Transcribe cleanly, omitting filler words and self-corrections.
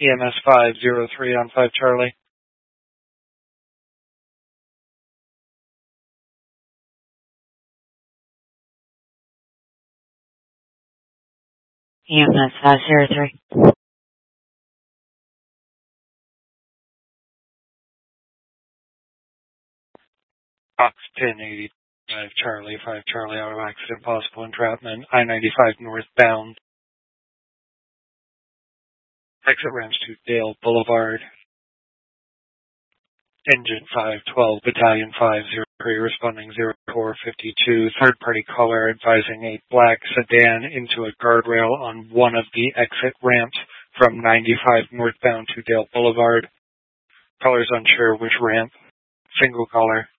EMS 503 on 5 Charlie. EMS 503. Box 1085 Charlie, 5 Charlie, auto accident, possible entrapment, I-95 northbound. Exit ramps to Dale Boulevard. Engine 512, Battalion 503, responding 0452. Third-party caller advising a black sedan into a guardrail on one of the exit ramps from 95 northbound to Dale Boulevard. Caller's unsure which ramp. Single caller.